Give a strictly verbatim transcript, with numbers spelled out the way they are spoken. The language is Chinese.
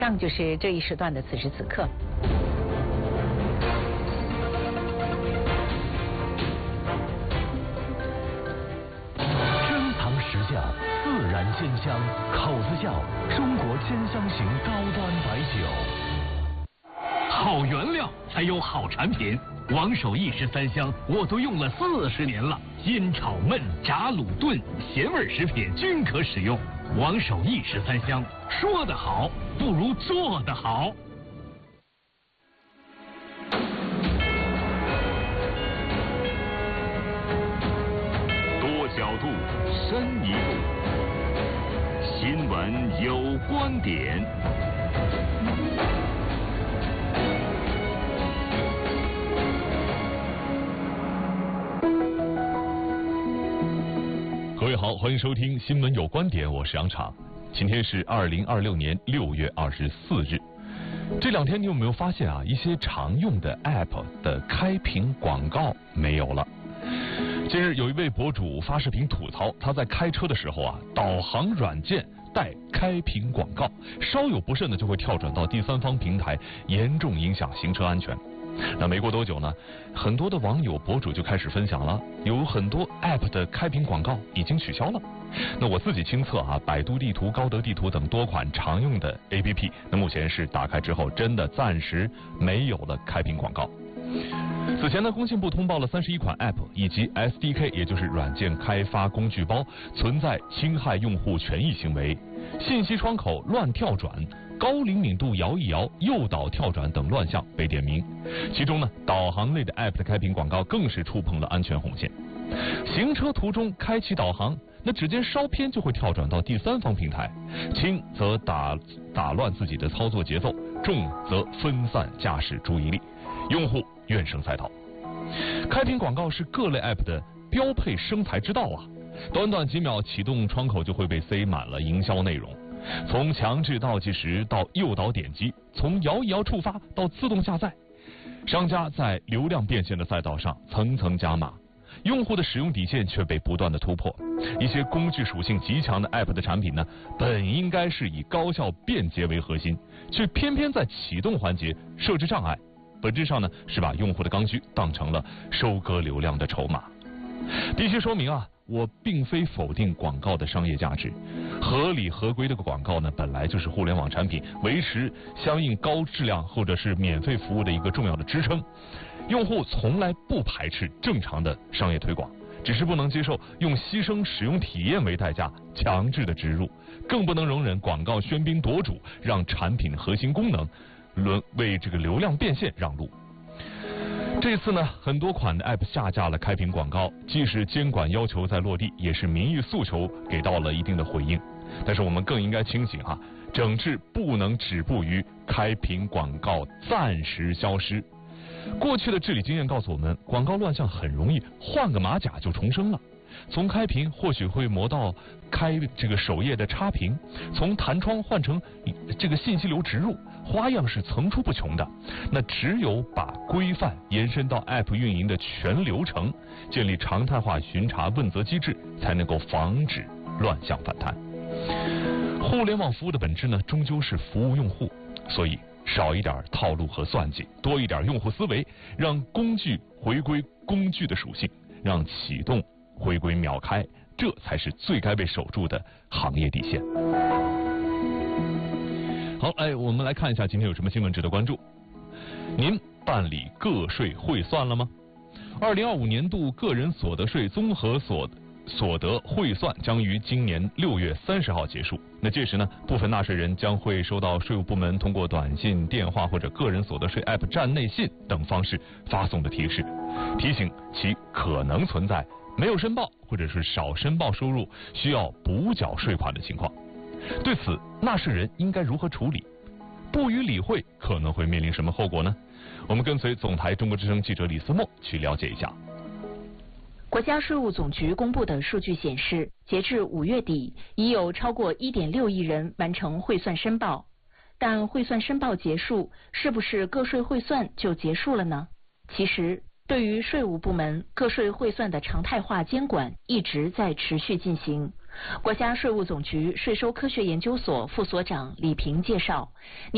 上就是这一时段的此时此刻。 珍藏实窖，自然鲜香，口子窖，中国千香型高端白酒。好原料才有好产品。王守义十三香我都用了四十年了，煎炒焖炸卤炖咸味食品均可使用。王守义十三香，说得好不如做得好。多角度，深一步，新闻有观点。各位好，欢迎收听新闻有观点，我是杨昶。今天是二零二六年六月二十四日。这两天你有没有发现啊，一些常用的 App 的开屏广告没有了？近日有一位博主发视频吐槽，他在开车的时候啊，导航软件带开屏广告，稍有不慎呢就会跳转到第三方平台，严重影响行车安全。那没过多久呢，很多的网友博主就开始分享了，有很多 App 的开屏广告已经取消了。那我自己亲测啊，百度地图、高德地图等多款常用的 A P P， 那目前是打开之后真的暂时没有了开屏广告。此前呢，工信部通报了三十一款 App 以及 S D K， 也就是软件开发工具包存在侵害用户权益行为，信息窗口乱跳转、高灵敏度摇一摇、诱导跳转等乱象被点名。其中呢，导航类的 App 的开屏广告更是触碰了安全红线。行车途中开启导航，那指尖稍偏就会跳转到第三方平台，轻则打打乱自己的操作节奏，重则分散驾驶注意力，用户怨声载道。开屏广告是各类 App 的标配生财之道啊！短短几秒启动窗口就会被塞满了营销内容，从强制倒计时到诱导点击，从摇一摇触发到自动下载，商家在流量变现的赛道上层层加码，用户的使用底线却被不断的突破。一些工具属性极强的 App 的产品呢，本应该是以高效便捷为核心，却偏偏在启动环节设置障碍，本质上呢是把用户的刚需当成了收割流量的筹码。必须说明啊，我并非否定广告的商业价值，合理合规的广告呢，本来就是互联网产品维持相应高质量或者是免费服务的一个重要的支撑。用户从来不排斥正常的商业推广，只是不能接受用牺牲使用体验为代价强制的植入，更不能容忍广告喧宾夺主，让产品核心功能沦为这个流量变现让路。这次呢，很多款的 App 下架了开屏广告，既是监管要求在落地，也是民意诉求给到了一定的回应。但是我们更应该清醒哈，整治不能止步于开屏广告暂时消失。过去的治理经验告诉我们，广告乱象很容易换个马甲就重生了。从开屏或许会磨到开这个首页的插屏，从弹窗换成这个信息流植入，花样是层出不穷的。那只有把规范延伸到 App 运营的全流程，建立常态化巡查问责机制，才能够防止乱象反弹。互联网服务的本质呢，终究是服务用户，所以少一点套路和算计，多一点用户思维，让工具回归工具的属性，让启动回归秒开，这才是最该被守住的行业底线。好，哎，我们来看一下今天有什么新闻值得关注。您办理个税汇算了吗？二零二五年度个人所得税综合所所得汇算将于今年六月三十号结束。那届时呢，部分纳税人将会收到税务部门通过短信、电话或者个人所得税 App 站内信等方式发送的提示，提醒其可能存在没有申报或者是少申报收入需要补缴税款的情况。对此，纳税人应该如何处理？不予理会可能会面临什么后果呢？我们跟随总台中国之声记者李思墨去了解一下。 国家税务总局公布的数据显示，截至五月底，已有超过 一点六亿人完成汇算申报。但汇算申报结束，是不是个税汇算就结束了呢？其实，对于税务部门个税汇算的常态化监管一直在持续进行。国家税务总局税收科学研究所副所长李平介绍。